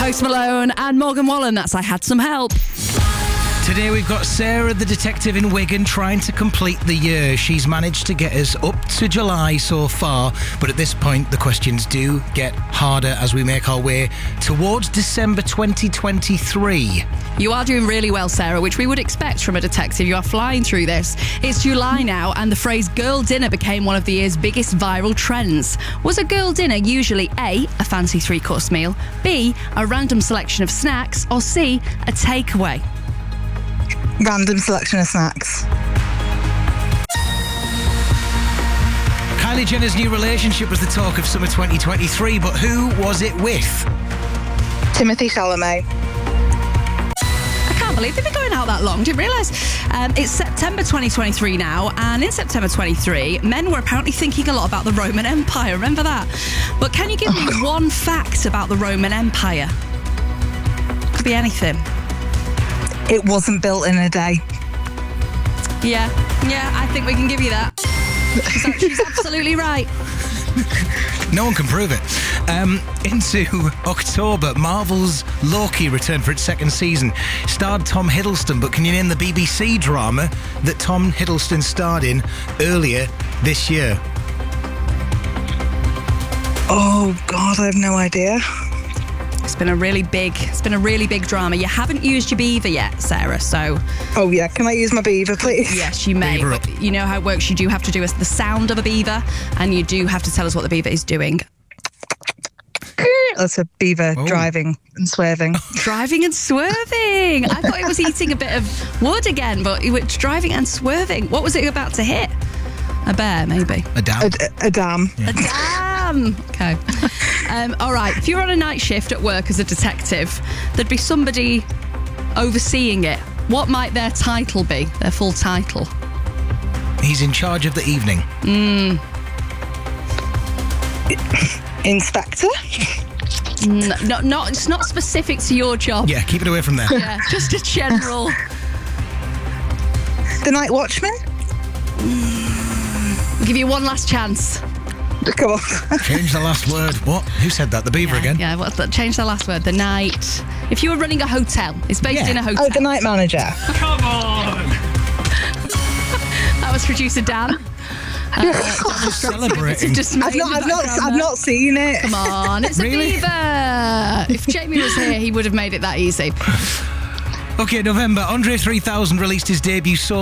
Post Malone and Morgan Wallen. That's I Had Some Help. Today we've got Sarah, the detective in Wigan, trying to complete the year. She's managed to get us up to July so far, but at this point the questions do get harder as we make our way towards December 2023. You are doing really well, Sarah, which we would expect from a detective. You are flying through this. It's July now, and the phrase girl dinner became one of the year's biggest viral trends. Was a girl dinner usually A, a fancy three-course meal, B, a random selection of snacks, or C, a takeaway? Random selection of snacks. Kylie Jenner's new relationship was the talk of summer 2023, but who was it with? Timothy Chalamet. I can't believe they've been going out that long. Didn't realise. It's September 2023 now, and in September 23, men were apparently thinking a lot about the Roman Empire. Remember that? But can you give me one fact about the Roman Empire? Could be anything. It wasn't built in a day. Yeah, I think we can give you that. She's absolutely right. No one can prove it. Into October, Marvel's Loki returned for its second season. Starred Tom Hiddleston, but can you name the BBC drama that Tom Hiddleston starred in earlier this year? Oh, God, I have no idea. It's been a really big drama. You haven't used your beaver yet, Sarah, so... Oh, yeah. Can I use my beaver, please? Yes, you may. Beaver up. But you know how it works. You do have to do the sound of a beaver, and you do have to tell us what the beaver is doing. That's a beaver Oh. driving and swerving. Driving and swerving. I thought it was eating a bit of wood again, but it was driving and swerving. What was it about to hit? A bear, maybe. A dam. A dam. A dam. Okay. All right. If you're on a night shift at work as a detective, there'd be somebody overseeing it. What might their title be? Their full title? He's in charge of the evening. Inspector? No, it's not specific to your job. Yeah, keep it away from there. Yeah, just a general. The night watchman? I'll give you one last chance. Come on. Change the last word. What? Who said that? The beaver again? Yeah, what's that? Change the last word. The night. If you were running a hotel, it's based in a hotel. Oh, the night manager. Come on! That was producer Dan. Celebrating. I've not seen it. Come on, it's Really? a beaver. If Jamie was here, he would have made it that easy. Okay, November. Andre 3000 released his debut solo